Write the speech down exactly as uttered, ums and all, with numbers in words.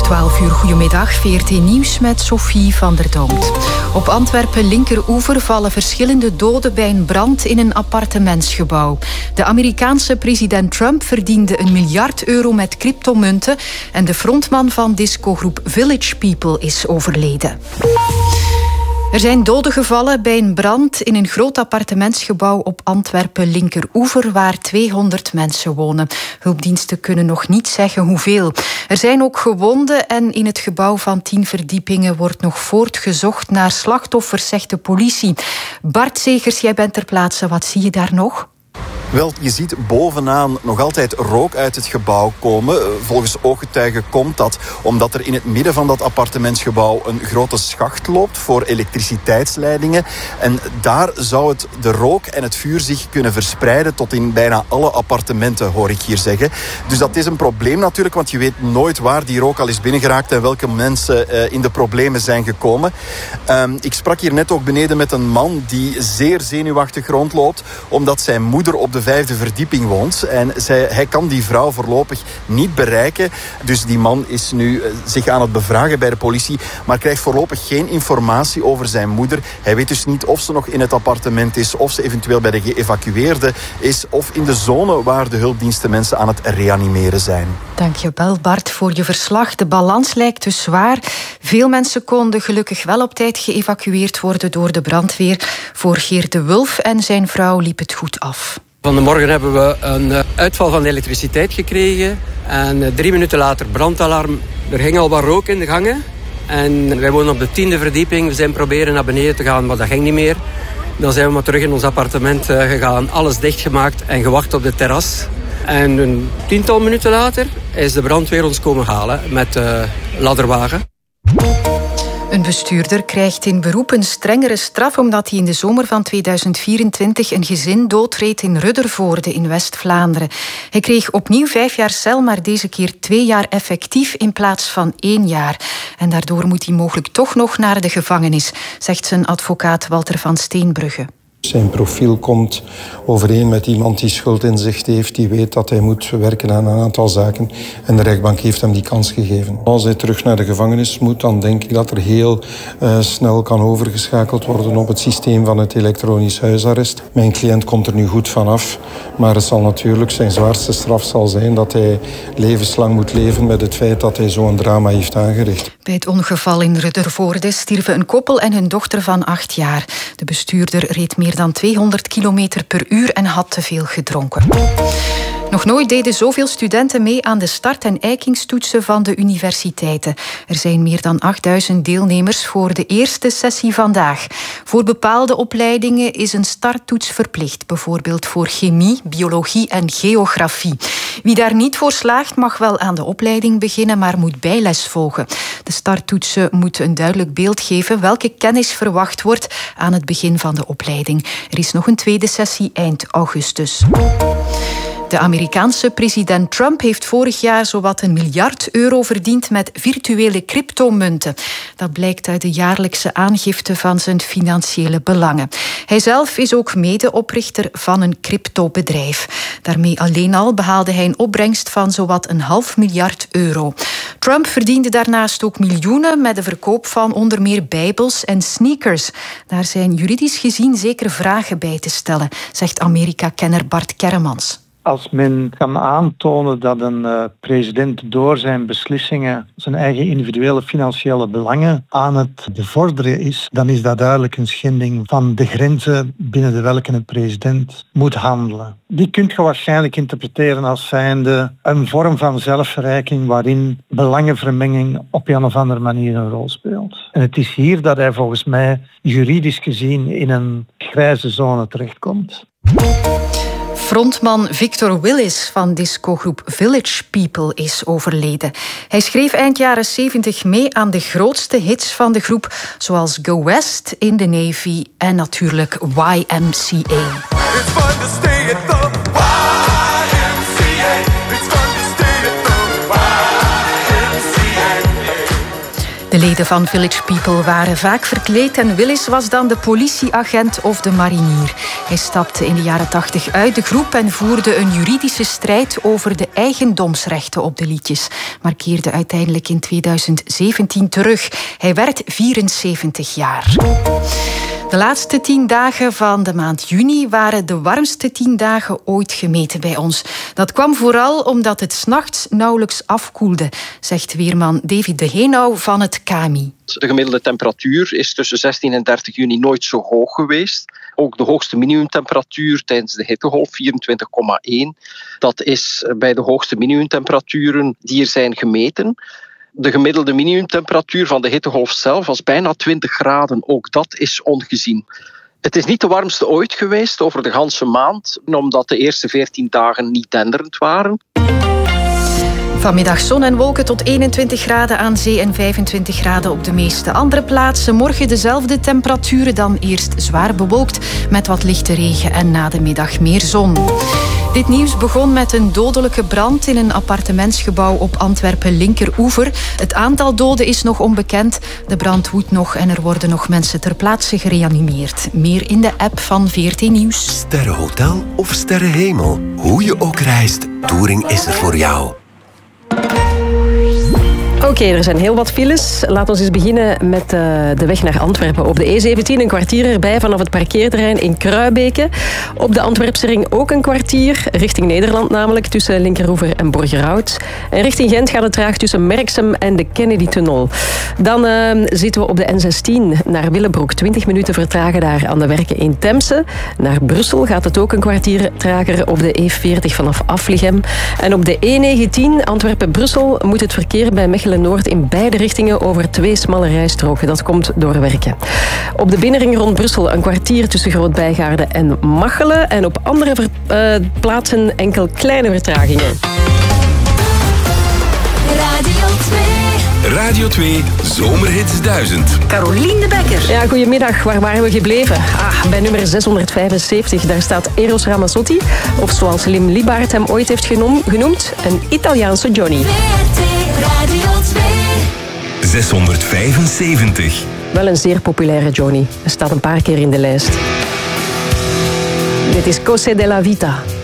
twaalf uur, goedemiddag. V R T Nieuws met Sophie van der Doomt. Op Antwerpen linkeroever vallen verschillende doden bij een brand in een appartementsgebouw. De Amerikaanse president Trump verdiende een miljard euro met cryptomunten en de frontman van discogroep Village People is overleden. Er zijn doden gevallen bij een brand in een groot appartementsgebouw op Antwerpen linkeroever waar tweehonderd mensen wonen. Hulpdiensten kunnen nog niet zeggen hoeveel. Er zijn ook gewonden en in het gebouw van tien verdiepingen wordt nog voortgezocht naar slachtoffers, zegt de politie. Bart Zegers, jij bent ter plaatse. Wat zie je daar nog? Wel, je ziet bovenaan nog altijd rook uit het gebouw komen. Volgens ooggetuigen komt dat omdat er in het midden van dat appartementsgebouw een grote schacht loopt voor elektriciteitsleidingen. En daar zou het de rook en het vuur zich kunnen verspreiden tot in bijna alle appartementen, hoor ik hier zeggen. Dus dat is een probleem natuurlijk, want je weet nooit waar die rook al is binnengeraakt en welke mensen uh, in de problemen zijn gekomen. Um, ik sprak hier net ook beneden met een man die zeer zenuwachtig rondloopt, omdat zijn moeder op de vijfde verdieping woont. En zij, hij kan die vrouw voorlopig niet bereiken. Dus die man is nu uh, zich aan het bevragen bij de politie, maar krijgt voorlopig geen informatie over zijn moeder. Hij weet dus niet of ze nog in het appartement is, of ze eventueel bij de geëvacueerden is, of in de zone waar de hulpdiensten mensen aan het reanimeren zijn. Dank je wel, Bart, voor je verslag. De balans lijkt dus zwaar. Veel mensen konden gelukkig wel op tijd geëvacueerd worden door de brandweer. Voor Geert de Wulf en zijn vrouw liep het goed af. Van de morgen hebben we een uitval van de elektriciteit gekregen. En drie minuten later brandalarm. Er ging al wat rook in de gangen. En wij wonen op de tiende verdieping. We zijn proberen naar beneden te gaan, maar dat ging niet meer. Dan zijn we maar terug in ons appartement gegaan. Alles dichtgemaakt en gewacht op de terras. En een tiental minuten later is de brandweer ons komen halen met de ladderwagen. Een bestuurder krijgt in beroep een strengere straf omdat hij in de zomer van tweeduizend vierentwintig een gezin doodreed in Ruddervoorde in West-Vlaanderen. Hij kreeg opnieuw vijf jaar cel, maar deze keer twee jaar effectief in plaats van één jaar. En daardoor moet hij mogelijk toch nog naar de gevangenis, zegt zijn advocaat Walter van Steenbrugge. Zijn profiel komt overeen met iemand die schuldinzicht heeft, die weet dat hij moet werken aan een aantal zaken. En de rechtbank heeft hem die kans gegeven. Als hij terug naar de gevangenis moet, dan denk ik dat er heel uh, snel kan overgeschakeld worden op het systeem van het elektronisch huisarrest. Mijn cliënt komt er nu goed vanaf, maar het zal natuurlijk zijn zwaarste straf zal zijn dat hij levenslang moet leven met het feit dat hij zo'n drama heeft aangericht. Bij het ongeval in Ruddervoorde stierven een koppel en hun dochter van acht jaar. De bestuurder reed meer dan tweehonderd kilometer per uur en had te veel gedronken. Nog nooit deden zoveel studenten mee aan de start- en eikingstoetsen van de universiteiten. Er zijn meer dan achtduizend deelnemers voor de eerste sessie vandaag. Voor bepaalde opleidingen is een starttoets verplicht, bijvoorbeeld voor chemie, biologie en geografie. Wie daar niet voor slaagt mag wel aan de opleiding beginnen, maar moet bijles volgen. De starttoetsen moeten een duidelijk beeld geven welke kennis verwacht wordt aan het begin van de opleiding. Er is nog een tweede sessie eind augustus. De Amerikaanse president Trump heeft vorig jaar zowat een miljard euro verdiend met virtuele cryptomunten. Dat blijkt uit de jaarlijkse aangifte van zijn financiële belangen. Hij zelf is ook medeoprichter van een cryptobedrijf. Daarmee alleen al behaalde hij een opbrengst van zowat een half miljard euro. Trump verdiende daarnaast ook miljoenen met de verkoop van onder meer bijbels en sneakers. Daar zijn juridisch gezien zeker vragen bij te stellen, zegt Amerika-kenner Bart Kerremans. Als men kan aantonen dat een uh, president door zijn beslissingen zijn eigen individuele financiële belangen aan het bevorderen is, dan is dat duidelijk een schending van de grenzen binnen de welke een president moet handelen. Die kunt je waarschijnlijk interpreteren als zijnde een vorm van zelfverrijking waarin belangenvermenging op een of andere manier een rol speelt. En het is hier dat hij volgens mij juridisch gezien in een grijze zone terechtkomt. Frontman Victor Willis van discogroep Village People is overleden. Hij schreef eind jaren zeventig mee aan de grootste hits van de groep, zoals Go West, In the Navy en natuurlijk Y M C A. De De leden van Village People waren vaak verkleed en Willis was dan de politieagent of de marinier. Hij stapte in de jaren tachtig uit de groep en voerde een juridische strijd over de eigendomsrechten op de liedjes, maar keerde uiteindelijk in tweeduizend zeventien terug. Hij werd vierenzeventig jaar. De laatste tien dagen van de maand juni waren de warmste tien dagen ooit gemeten bij ons. Dat kwam vooral omdat het 's nachts nauwelijks afkoelde, zegt weerman David de Heenau van het K M I. De gemiddelde temperatuur is tussen zestien en dertig juni nooit zo hoog geweest. Ook de hoogste minimumtemperatuur tijdens de hittegolf, vierentwintig komma één. Dat is bij de hoogste minimumtemperaturen die er zijn gemeten. De gemiddelde minimumtemperatuur van de hittegolf zelf was bijna twintig graden. Ook dat is ongezien. Het is niet de warmste ooit geweest over de ganse maand, omdat de eerste veertien dagen niet denderend waren. Vanmiddag zon en wolken tot eenentwintig graden aan zee en vijfentwintig graden op de meeste andere plaatsen. Morgen dezelfde temperaturen, dan eerst zwaar bewolkt met wat lichte regen en na de middag meer zon. Dit nieuws begon met een dodelijke brand in een appartementsgebouw op Antwerpen-Linkeroever. Het aantal doden is nog onbekend. De brand woedt nog en er worden nog mensen ter plaatse gereanimeerd. Meer in de app van V R T Nieuws. Sterrenhotel of Sterrenhemel. Hoe je ook reist, Touring is er voor jou. Oké, okay, er zijn heel wat files. Laten we eens beginnen met uh, de weg naar Antwerpen. Op de E zeventien een kwartier erbij vanaf het parkeerterrein in Kruibeke. Op de Antwerpsering ook een kwartier, richting Nederland namelijk, tussen Linkeroever en Borgerhout. En richting Gent gaat het traag tussen Merksem en de Kennedy-tunnel. Dan uh, zitten we op de N zestien naar Willebroek. twintig minuten vertragen daar aan de werken in Temse. Naar Brussel gaat het ook een kwartier trager op de E veertig vanaf Aflichem. En op de E negentien Antwerpen-Brussel moet het verkeer bij Mechelen Noord in beide richtingen over twee smalle rijstroken. Dat komt door werken. Op de binnenring rond Brussel een kwartier tussen Groot-Bijgaarde en Machelen. En op andere ver- uh, plaatsen enkel kleine vertragingen. Radio twee. Radio twee Zomerhits duizend. Carolien de Bekker. Ja, goedemiddag. Waar waren we gebleven? Ah, bij nummer zeshonderdvijfenzeventig. Daar staat Eros Ramazzotti. Of zoals Lim Libaert hem ooit heeft genoem, genoemd, een Italiaanse Johnny. V R T Radio twee. zeshonderdvijfenzeventig. Wel een zeer populaire Johnny. Hij staat een paar keer in de lijst. Dit is Cose della Vita.